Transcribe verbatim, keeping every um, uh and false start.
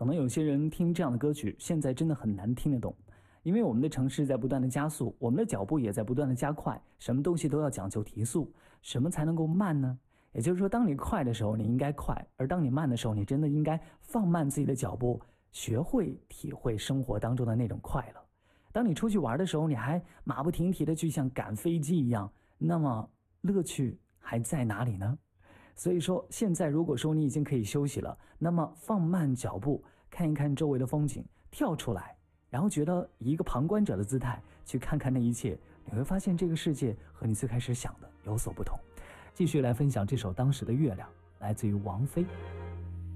可能有些人听这样的歌曲，现在真的很难听得懂，因为我们的城市在不断的加速，我们的脚步也在不断的加快，什么东西都要讲究提速，什么才能够慢呢？也就是说，当你快的时候，你应该快；而当你慢的时候，你真的应该放慢自己的脚步，学会体会生活当中的那种快乐。当你出去玩的时候，你还马不停蹄的去像赶飞机一样，那么乐趣还在哪里呢？所以说，现在如果说你已经可以休息了，那么放慢脚步，看一看周围的风景，跳出来，然后觉得以一个旁观者的姿态去看看那一切，你会发现这个世界和你最开始想的有所不同。继续来分享这首《当时的月亮》，来自于王菲。